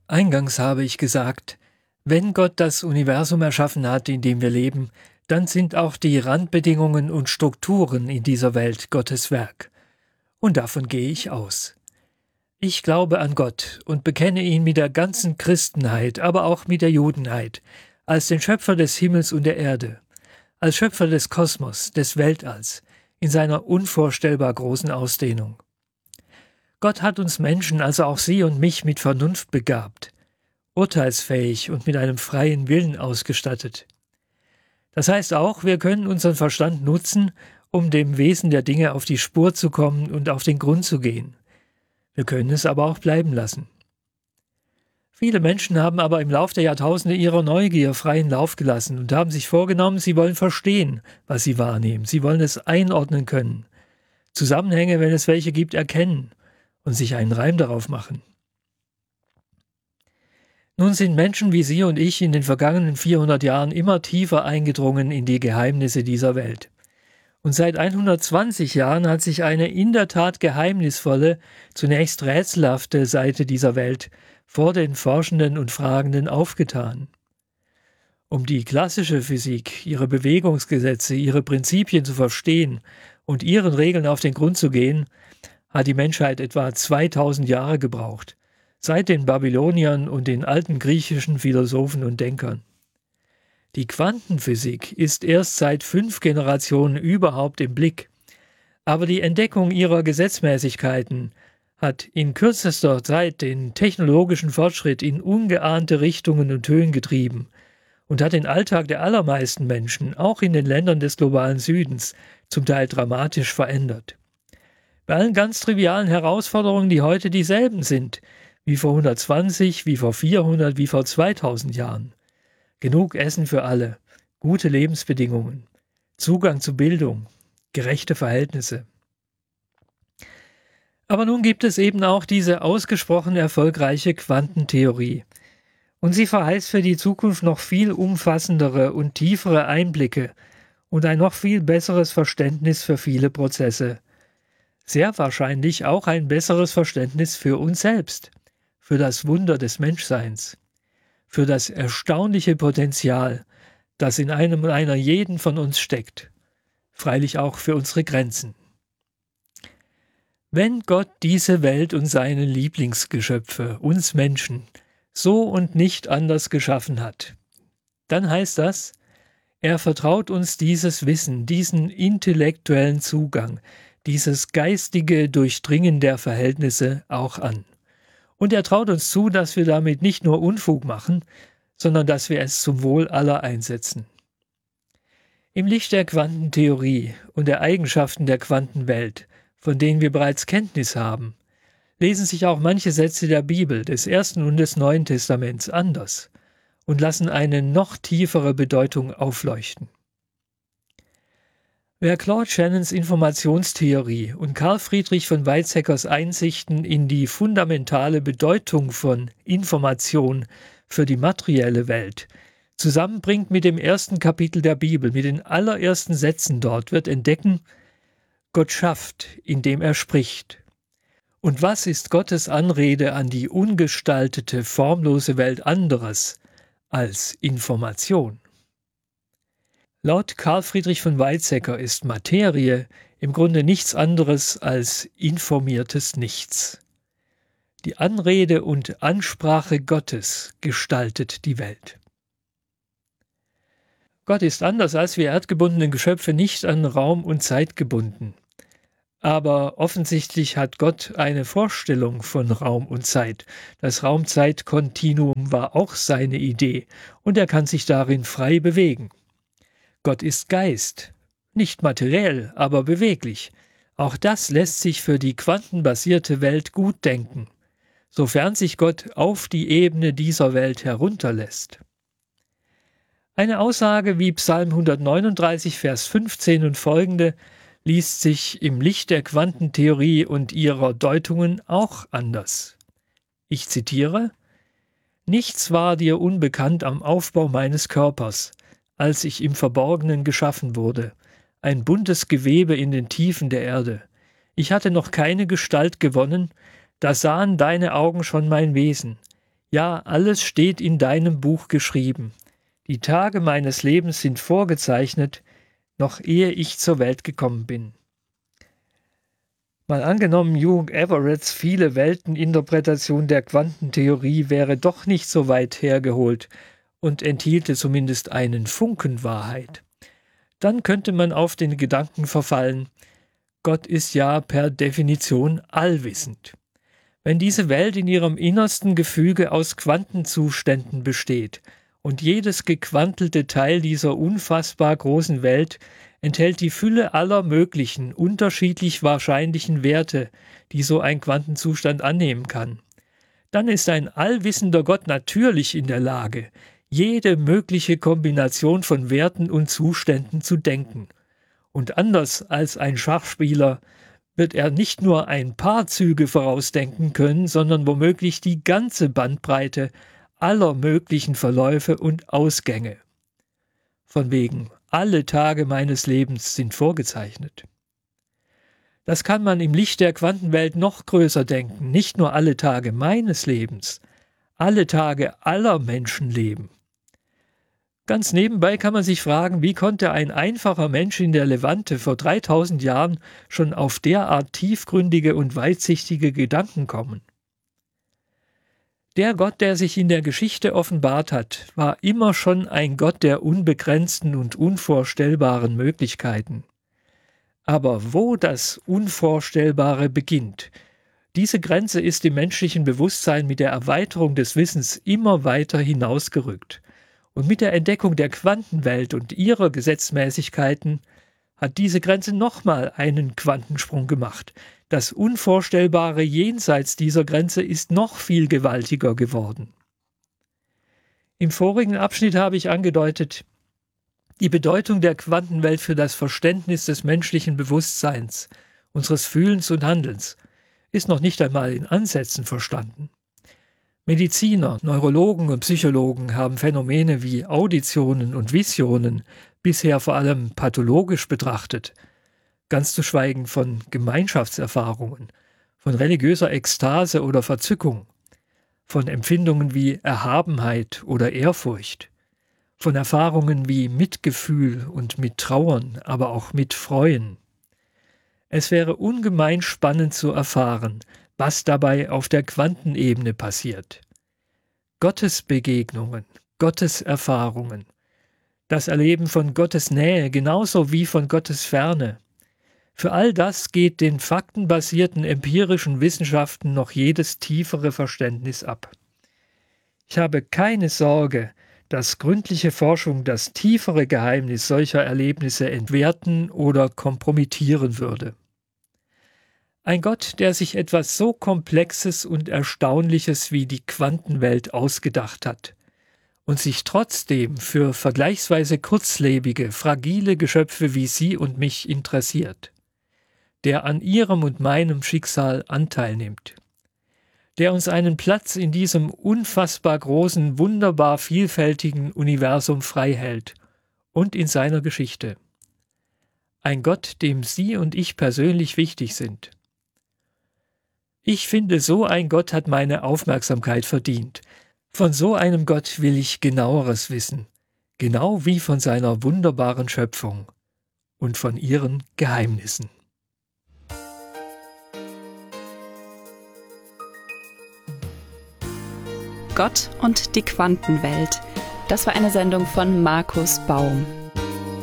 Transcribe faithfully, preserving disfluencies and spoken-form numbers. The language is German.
Eingangs habe ich gesagt, wenn Gott das Universum erschaffen hat, in dem wir leben, dann sind auch die Randbedingungen und Strukturen in dieser Welt Gottes Werk. Und davon gehe ich aus. Ich glaube an Gott und bekenne ihn mit der ganzen Christenheit, aber auch mit der Judenheit, als den Schöpfer des Himmels und der Erde, als Schöpfer des Kosmos, des Weltalls, in seiner unvorstellbar großen Ausdehnung. Gott hat uns Menschen, also auch Sie und mich, mit Vernunft begabt, urteilsfähig und mit einem freien Willen ausgestattet. Das heißt auch, wir können unseren Verstand nutzen, um dem Wesen der Dinge auf die Spur zu kommen und auf den Grund zu gehen. Wir können es aber auch bleiben lassen. Viele Menschen haben aber im Lauf der Jahrtausende ihrer Neugier freien Lauf gelassen und haben sich vorgenommen, sie wollen verstehen, was sie wahrnehmen. Sie wollen es einordnen können, Zusammenhänge, wenn es welche gibt, erkennen und sich einen Reim darauf machen. Nun sind Menschen wie Sie und ich in den vergangenen vierhundert Jahren immer tiefer eingedrungen in die Geheimnisse dieser Welt. Und seit hundertzwanzig Jahren hat sich eine in der Tat geheimnisvolle, zunächst rätselhafte Seite dieser Welt vor den Forschenden und Fragenden aufgetan. Um die klassische Physik, ihre Bewegungsgesetze, ihre Prinzipien zu verstehen und ihren Regeln auf den Grund zu gehen, hat die Menschheit etwa zweitausend Jahre gebraucht, seit den Babyloniern und den alten griechischen Philosophen und Denkern. Die Quantenphysik ist erst seit fünf Generationen überhaupt im Blick, aber die Entdeckung ihrer Gesetzmäßigkeiten hat in kürzester Zeit den technologischen Fortschritt in ungeahnte Richtungen und Höhen getrieben und hat den Alltag der allermeisten Menschen, auch in den Ländern des globalen Südens, zum Teil dramatisch verändert. Bei allen ganz trivialen Herausforderungen, die heute dieselben sind, wie vor hundertzwanzig, wie vor vierhundert, wie vor zweitausend Jahren. Genug Essen für alle, gute Lebensbedingungen, Zugang zu Bildung, gerechte Verhältnisse. Aber nun gibt es eben auch diese ausgesprochen erfolgreiche Quantentheorie. Und sie verheißt für die Zukunft noch viel umfassendere und tiefere Einblicke und ein noch viel besseres Verständnis für viele Prozesse. Sehr wahrscheinlich auch ein besseres Verständnis für uns selbst, für das Wunder des Menschseins, für das erstaunliche Potenzial, das in einem und einer jeden von uns steckt, freilich auch für unsere Grenzen. Wenn Gott diese Welt und seine Lieblingsgeschöpfe, uns Menschen, so und nicht anders geschaffen hat, dann heißt das, er vertraut uns dieses Wissen, diesen intellektuellen Zugang, dieses geistige Durchdringen der Verhältnisse auch an. Und er traut uns zu, dass wir damit nicht nur Unfug machen, sondern dass wir es zum Wohl aller einsetzen. Im Licht der Quantentheorie und der Eigenschaften der Quantenwelt, von denen wir bereits Kenntnis haben, lesen sich auch manche Sätze der Bibel, des Ersten und des Neuen Testaments anders und lassen eine noch tiefere Bedeutung aufleuchten. Wer Claude Shannons Informationstheorie und Carl Friedrich von Weizsäckers Einsichten in die fundamentale Bedeutung von Information für die materielle Welt zusammenbringt mit dem ersten Kapitel der Bibel, mit den allerersten Sätzen dort, wird entdecken, Gott schafft, indem er spricht. Und was ist Gottes Anrede an die ungestaltete, formlose Welt anderes als Information? Laut Carl Friedrich von Weizsäcker ist Materie im Grunde nichts anderes als informiertes Nichts. Die Anrede und Ansprache Gottes gestaltet die Welt. Gott ist anders als wir erdgebundenen Geschöpfe nicht an Raum und Zeit gebunden. Aber offensichtlich hat Gott eine Vorstellung von Raum und Zeit. Das Raum-Zeit-Kontinuum war auch seine Idee und er kann sich darin frei bewegen. Gott ist Geist, nicht materiell, aber beweglich. Auch das lässt sich für die quantenbasierte Welt gut denken, sofern sich Gott auf die Ebene dieser Welt herunterlässt. Eine Aussage wie Psalm hundertneununddreißig, Vers fünfzehn und folgende liest sich im Licht der Quantentheorie und ihrer Deutungen auch anders. Ich zitiere: »Nichts war dir unbekannt am Aufbau meines Körpers, als ich im Verborgenen geschaffen wurde, ein buntes Gewebe in den Tiefen der Erde. Ich hatte noch keine Gestalt gewonnen, da sahen deine Augen schon mein Wesen. Ja, alles steht in deinem Buch geschrieben. Die Tage meines Lebens sind vorgezeichnet, noch ehe ich zur Welt gekommen bin. Mal angenommen, Hugh Everetts viele Welteninterpretation der Quantentheorie wäre doch nicht so weit hergeholt und enthielte zumindest einen Funken Wahrheit. Dann könnte man auf den Gedanken verfallen, Gott ist ja per Definition allwissend. Wenn diese Welt in ihrem innersten Gefüge aus Quantenzuständen besteht und jedes gequantelte Teil dieser unfassbar großen Welt enthält die Fülle aller möglichen, unterschiedlich wahrscheinlichen Werte, die so ein Quantenzustand annehmen kann, dann ist ein allwissender Gott natürlich in der Lage, jede mögliche Kombination von Werten und Zuständen zu denken. Und anders als ein Schachspieler wird er nicht nur ein paar Züge vorausdenken können, sondern womöglich die ganze Bandbreite aller möglichen Verläufe und Ausgänge. Von wegen, alle Tage meines Lebens sind vorgezeichnet. Das kann man im Licht der Quantenwelt noch größer denken, nicht nur alle Tage meines Lebens, alle Tage aller Menschenleben. Ganz nebenbei kann man sich fragen, wie konnte ein einfacher Mensch in der Levante vor dreitausend Jahren schon auf derart tiefgründige und weitsichtige Gedanken kommen? Der Gott, der sich in der Geschichte offenbart hat, war immer schon ein Gott der unbegrenzten und unvorstellbaren Möglichkeiten. Aber wo das Unvorstellbare beginnt, diese Grenze ist im menschlichen Bewusstsein mit der Erweiterung des Wissens immer weiter hinausgerückt. Und mit der Entdeckung der Quantenwelt und ihrer Gesetzmäßigkeiten hat diese Grenze nochmal einen Quantensprung gemacht. Das Unvorstellbare jenseits dieser Grenze ist noch viel gewaltiger geworden. Im vorigen Abschnitt habe ich angedeutet, die Bedeutung der Quantenwelt für das Verständnis des menschlichen Bewusstseins, unseres Fühlens und Handelns, ist noch nicht einmal in Ansätzen verstanden. Mediziner, Neurologen und Psychologen haben Phänomene wie Auditionen und Visionen bisher vor allem pathologisch betrachtet, ganz zu schweigen von Gemeinschaftserfahrungen, von religiöser Ekstase oder Verzückung, von Empfindungen wie Erhabenheit oder Ehrfurcht, von Erfahrungen wie Mitgefühl und Mittrauern, aber auch Mitfreuen. Es wäre ungemein spannend zu erfahren, was dabei auf der Quantenebene passiert. Gottesbegegnungen, Gotteserfahrungen, das Erleben von Gottes Nähe genauso wie von Gottes Ferne. Für all das geht den faktenbasierten empirischen Wissenschaften noch jedes tiefere Verständnis ab. Ich habe keine Sorge, dass gründliche Forschung das tiefere Geheimnis solcher Erlebnisse entwerten oder kompromittieren würde. Ein Gott, der sich etwas so Komplexes und Erstaunliches wie die Quantenwelt ausgedacht hat und sich trotzdem für vergleichsweise kurzlebige, fragile Geschöpfe wie Sie und mich interessiert, der an Ihrem und meinem Schicksal Anteil nimmt, der uns einen Platz in diesem unfassbar großen, wunderbar vielfältigen Universum freihält und in seiner Geschichte. Ein Gott, dem Sie und ich persönlich wichtig sind. Ich finde, so ein Gott hat meine Aufmerksamkeit verdient. Von so einem Gott will ich genaueres wissen, genau wie von seiner wunderbaren Schöpfung und von ihren Geheimnissen. Gott und die Quantenwelt. Das war eine Sendung von Markus Baum.